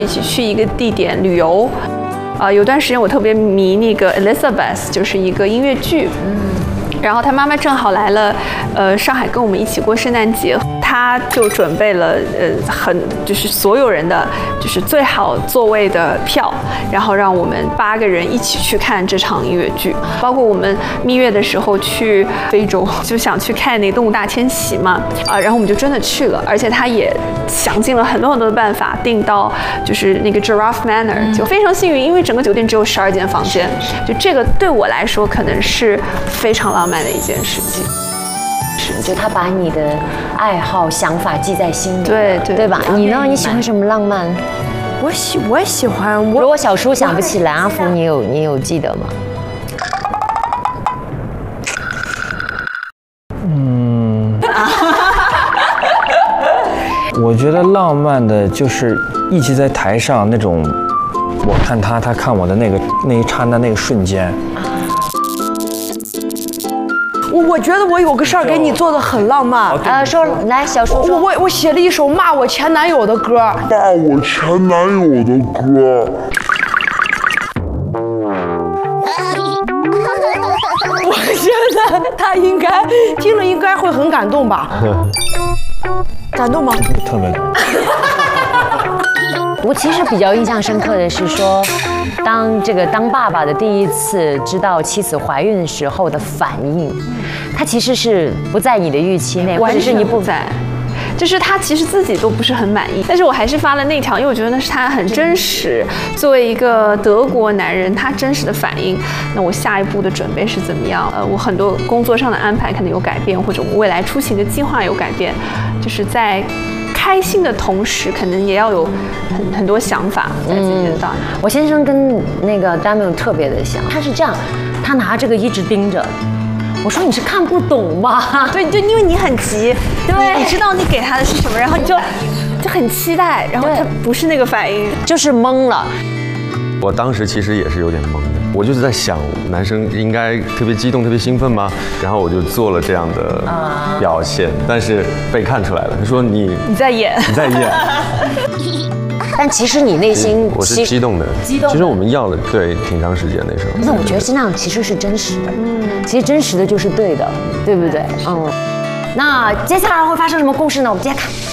一起去一个地点旅游。有段时间我特别迷那个 Elizabeth， 就是一个音乐剧。然后他妈妈正好来了，上海跟我们一起过圣诞节，他就准备了就是所有人的就是最好座位的票，然后让我们8个人一起去看这场音乐剧。包括我们蜜月的时候去非洲，就想去看那个动物大迁徙嘛，然后我们就真的去了，而且他也想尽了很多的办法订到就是那个 Giraffe Manor， 就非常幸运，因为整个酒店只有12间房间，就这个对我来说可能是非常浪漫的一件事情。 就他把你的爱好、想法记在心里，对吧？你呢？你喜欢什么浪漫？ 我喜欢。 如果小叔想不起来，阿福你有记得吗？ 我觉得浪漫的就是一起在台上那种，我看他，他看我的那一刹那那个瞬间。 我觉得我有个事儿给你做的很浪漫。 说来，小叔说。 我写了一首骂我前男友的歌。 骂我前男友的歌。 我觉得他应该听了应该会很感动吧？感动吗？ 特别感动。 我其实比较印象深刻的是说，当爸爸的第一次知道妻子怀孕的时候的反应，他其实是不在你的预期内， 完全你不在。就是他其实自己都不是很满意，但是我还是发了那条，因为我觉得那是他很真实，作为一个德国男人，他真实的反应。那我下一步的准备是怎么样？我很多工作上的安排可能有改变，或者我未来出行的计划有改变，就是在开心的同时，可能也要有很多想法在自己的大脑。 我先生跟那个 Damian 特别的像，他是这样，他拿这个一直盯着。我说你是看不懂吗？ 对，就因为你很急，对，你知道你给他的是什么，然后你就很期待，然后他不是那个反应， 就是懵了。 我当时其实也是有点懵的，我就是在想，男生应该特别激动、特别兴奋吗？然后我就做了这样的表现，但是被看出来了。他说你在演， 你在演。 但其实你内心我是激动的，其实我们要了挺长时间那时候。 那我觉得是那样，其实是真实的。其实真实的就是对的，对不对？那接下来会发生什么故事呢？我们接着看。